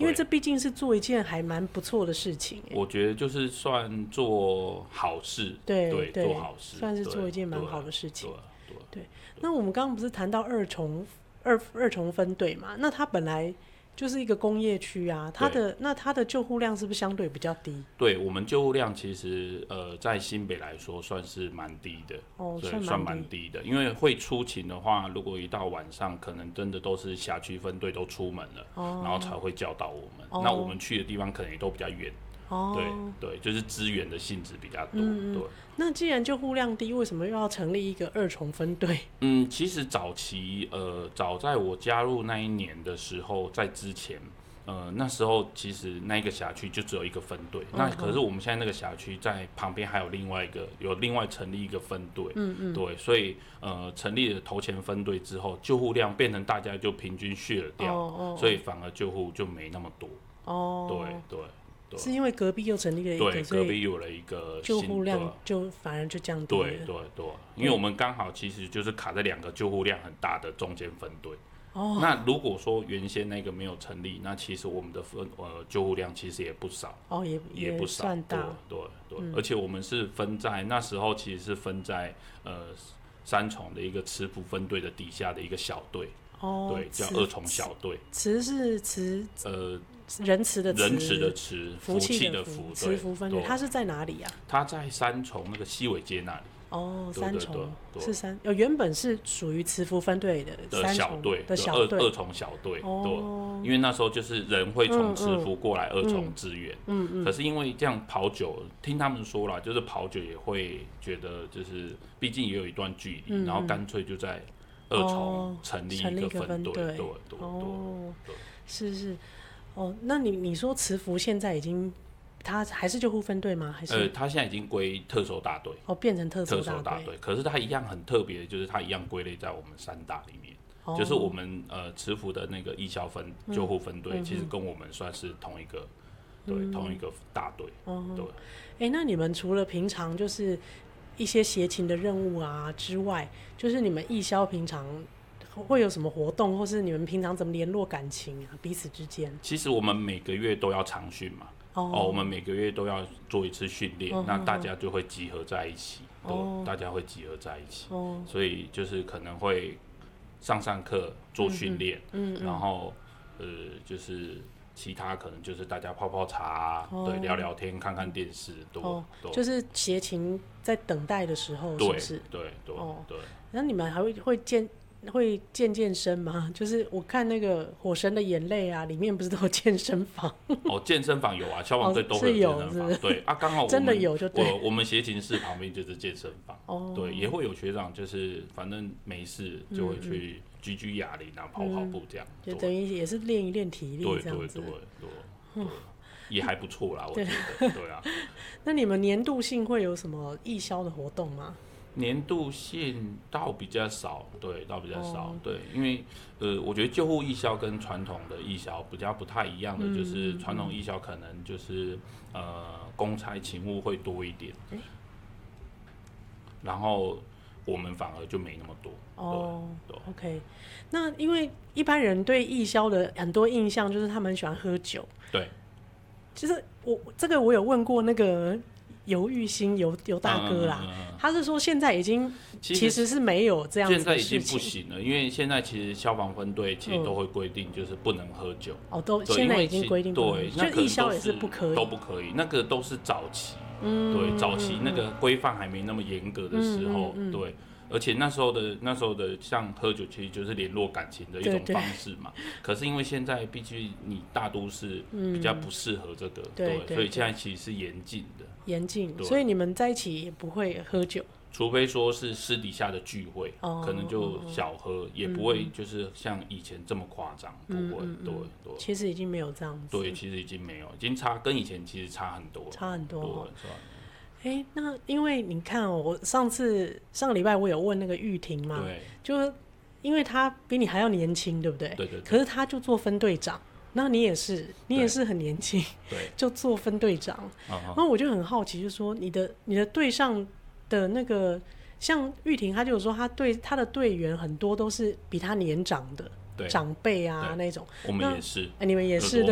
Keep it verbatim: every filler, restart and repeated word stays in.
因为这毕竟是做一件还蛮不错的事情。 我觉得就是算做好事， 对对, 对， 做好事， 算是做一件蛮好的事情。 对， 对， 对，那我们刚刚不是谈到二重二二重分队嘛？那它本来就是一个工业区啊，它的那它的救护量是不是相对比较低？ 对，我们救护量其实呃在新北来说算是蛮低的， 哦， 对，算蛮低的。因为会出勤的话，如果一到晚上，可能真的都是辖区分队都出门了，哦，然后才会叫到我们。哦，那我们去的地方可能也都比较远。哦，对对，就是资源的性质比较多。嗯，对。 那既然救护量低，为什么又要成立一个二重分队？ 嗯，其实早期呃，早在我加入那一年的时候，在之前。呃，那时候其实那一个辖区就只有一个分队，嗯，那可是我们现在那个辖区在旁边还有另外一个，有另外成立一个分队，嗯嗯，对，所以呃成立了头前分队之后，救护量变成大家就平均 share 掉，哦哦，所以反而救护就没那么多，哦，对对对， 是因为隔壁又成立了一个， 对，隔壁有了一个救护量就反而就降低了， 对对对，因为我们刚好其实就是卡在两个救护量很大的中间分队。Oh. 那如果说原先那个没有成立，那其实我们的分呃救护量其实也不少，哦， 也, 也不少， 算大， 对对对，嗯，而且我们是分在那时候其实是分在呃三重的一个慈福分队的底下的一个小队，哦，对，叫二重小队。 慈是慈呃仁慈的慈， 仁慈的慈，福气的福， 慈福分队，它是在哪里啊？ 它在三重那个西尾街那里。 哦，三重是三，呃，原本是属于慈福分队的的小队的小队， 二重小队，哦，对，因为那时候就是人会从慈福过来二重支援，嗯嗯，可是因为这样跑久，听他们说啦，就是跑久也会觉得，就是毕竟也有一段距离，嗯，然后干脆就在二重成立一个分队，对对对， 哦，是是，哦，那你你说慈福现在已经。他还是救护分队吗？还是？ 呃，他现在已经归特搜大队， 哦，变成特搜大队。可是他一样很特别，就是他一样归类在我们三大里面，哦，就是我们呃慈福的那个义消分救护分队，嗯，其实跟我们算是同一个，对，嗯，同一个大队。哦，对。 哎，那你们除了平常就是一些协勤的任务啊之外，就是你们义消平常会有什么活动，或是你们平常怎么联络感情啊？彼此之间？ 其实我们每个月都要常训嘛。哦, 哦，我们每个月都要做一次训练，哦，那大家就会集合在一起，哦，大家会集合在一起，哦，所以就是可能会上上课做训练，嗯, 嗯, 嗯然后呃就是其他可能就是大家泡泡茶，哦，对，聊聊天，看看电视，对，哦， 就是协勤在等待的时候，是不是？ 对对对，哦，对。 那你们还会会见？会健健身吗？就是我看那个《火神的眼泪》啊，里面不是都有健身房？ 哦，健身房有啊，消防队都会有健身房。哦，是是对啊，刚好我们真的有就对。 我我们协勤室旁边就是健身房。哦，对，也会有学长，就是反正没事就会去举举哑铃啊，跑跑步这样， 就等于也是练一练体力这样子。 对对对对，对也还不错啦，我觉得。对啊。 那你们年度性会有什么义消的活动吗？ 年度性倒比较少，对，倒比较少，哦，对，因为呃，我觉得救护义消跟传统的义消比较不太一样的，嗯，就是传统义消可能就是呃公差勤务会多一点，欸，然后我们反而就没那么多。哦，对 ，OK， 那因为一般人对义消的很多印象就是他们很喜欢喝酒， 对， 就是我这个我有问过那个。游玉兴游游大哥啦，嗯嗯嗯，他是说现在已经其实是没有这样子的事情， 现在已经不行了，因为现在其实消防分队其实都会规定就是不能喝酒， 嗯，哦，都现在已经规定不能， 对， 那义消也是不可以， 都不可以，那个都是早期，嗯，对，早期那个规范还没那么严格的时候，嗯嗯嗯，对。而且那时候的那时候的像喝酒，其实就是联络感情的一种方式嘛。对对，可是因为现在毕竟你大都市比较不适合这个，嗯，对， 对， 对，所以现在其实是严禁的。 严禁，所以你们在一起也不会喝酒， 除非说是私底下的聚会，哦，可能就小喝，嗯，也不会就是像以前这么夸张，嗯，不会，嗯，对对。 其实已经没有这样子， 对，其实已经没有，已经差跟以前其实差很多， 差很多， 对，差很多。 哎，那因为你看哦，我上次上个礼拜我有问那个玉婷嘛， 对， 就因为他比你还要年轻，对不对？ 对 对, 对。 可是他就做分队长，那你也是，你也是很年轻， 对， 就做分队长。然后我就很好奇，就是说你的你的队上的那个，像玉婷，他就有说他对他的队员很多都是比他年长的。长辈啊那种， 我们也是， 哎，你们也是，对